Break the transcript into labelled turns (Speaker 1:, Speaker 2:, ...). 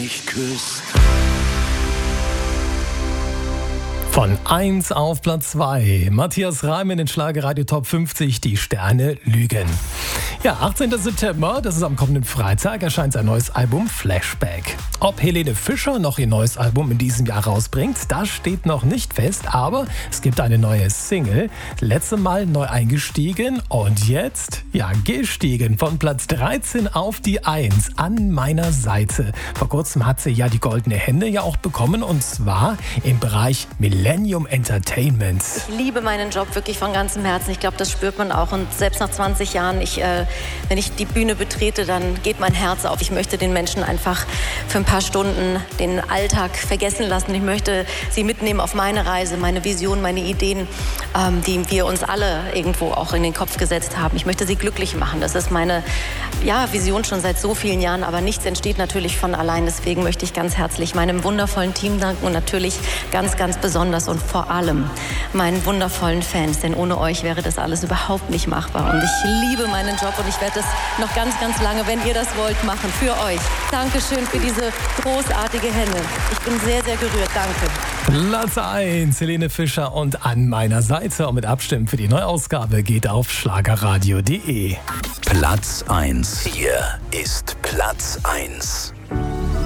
Speaker 1: mich küsst.
Speaker 2: Von 1 auf Platz 2. Matthias Reim in den Schlagerradio Top 50, die Sterne lügen. Ja, 18. September, das ist am kommenden Freitag, erscheint sein neues Album Flashback. Ob Helene Fischer noch ihr neues Album in diesem Jahr rausbringt, das steht noch nicht fest, aber es gibt eine neue Single. Letztes Mal neu eingestiegen und jetzt, ja, gestiegen. Von Platz 13 auf die 1, An meiner Seite. Vor kurzem hat sie ja die Goldene Henne ja auch bekommen, und zwar im Bereich Millennium Entertainment.
Speaker 3: Ich liebe meinen Job wirklich von ganzem Herzen. Ich glaube, das spürt man auch. Und selbst nach 20 Jahren, wenn ich die Bühne betrete, dann geht mein Herz auf. Ich möchte den Menschen einfach für ein paar Stunden den Alltag vergessen lassen. Ich möchte sie mitnehmen auf meine Reise, meine Vision, meine Ideen, die wir uns alle irgendwo auch in den Kopf gesetzt haben. Ich möchte sie glücklich machen. Das ist meine Vision schon seit so vielen Jahren. Aber nichts entsteht natürlich von allein. Deswegen möchte ich ganz herzlich meinem wundervollen Team danken und natürlich ganz, ganz besonders und vor allem meinen wundervollen Fans, denn ohne euch wäre das alles überhaupt nicht machbar. Und ich liebe meinen Job und ich werde das noch ganz, ganz lange, wenn ihr das wollt, machen. Für euch. Dankeschön für diese großartige Henne. Ich bin sehr, sehr gerührt. Danke.
Speaker 2: Platz 1, Helene Fischer und An meiner Seite. Und mit Abstimmen für die Neuausgabe geht auf schlagerradio.de.
Speaker 1: Platz 1. Hier ist Platz 1.